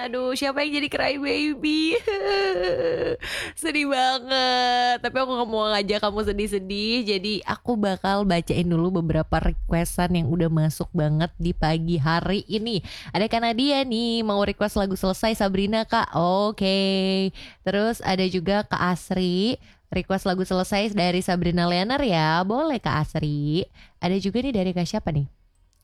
Aduh, siapa yang jadi cry baby? Sedih banget. Tapi aku gak mau ngajak kamu sedih-sedih. Jadi aku bakal bacain dulu beberapa requestan yang udah masuk banget di pagi hari ini. Ada Kak Nadia nih, mau request lagu Selesai Sabrina Kak. Oke. Terus ada juga Kak Asri, request lagu Selesai dari Sabrina Leonard ya. Boleh Kak Asri. Ada juga nih dari Kak siapa nih?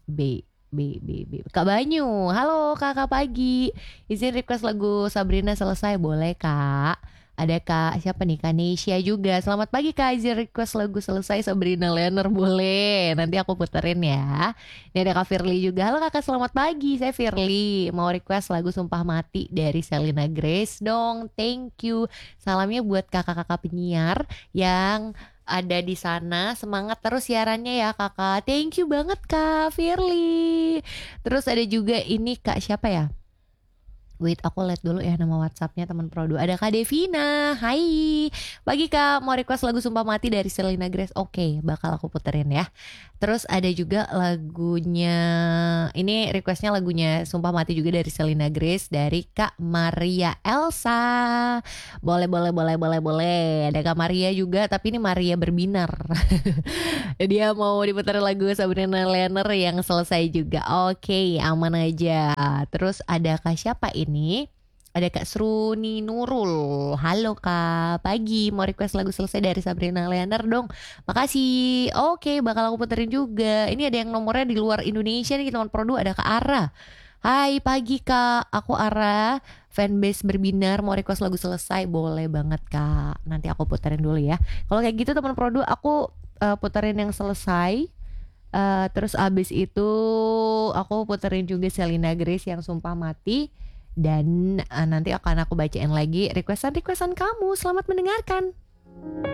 B. Kak Banyu. Halo kakak pagi. Izin request lagu Sabrina Selesai boleh kak? Ada kak siapa nih? Kak Nesya juga. Selamat pagi kak. Izin request lagu Selesai Sabrina Leonard boleh? Nanti aku puterin ya. Ini ada Kak Firly juga. Halo kakak selamat pagi. Saya Firly. Mau request lagu Sumpah Mati dari Selena Grace dong. Thank you. Salamnya buat kakak-kakak penyiar yang ada di sana. Semangat terus siarannya ya kakak. Thank you banget Kak Firly. Terus ada juga ini Kak siapa ya? Wait, aku lihat dulu ya nama WhatsAppnya teman Prodo. Ada Kak Devina. Hai. Pagi Kak, mau request lagu Sumpah Mati dari Selena Grace. Oke, bakal aku puterin ya. Terus ada juga lagunya, ini requestnya lagunya Sumpah Mati juga dari Selena Grace dari Kak Maria Elsa. Boleh. Ada Kak Maria juga, tapi ini Maria berbinar. Dia mau diputar lagu Sabrina Leonard yang selesai juga. Oke, aman aja. Terus ada Kak siapa ini? Ada Kak Sruni Nurul. Halo Kak, pagi. Mau request lagu Selesai dari Sabrina Leonard dong. Makasih. Oke, bakal aku puterin juga. Ini ada yang nomornya di luar Indonesia nih, teman Produ. Ada Kak Ara. Hai pagi Kak, aku Ara, fanbase berbinar, mau request lagu Selesai. Boleh banget Kak. Nanti aku puterin dulu ya. Kalau kayak gitu teman Produ, aku puterin yang Selesai. Terus abis itu aku puterin juga Selena Grace yang Sumpah Mati. Dan nanti akan aku bacain lagi requestan kamu. Selamat mendengarkan.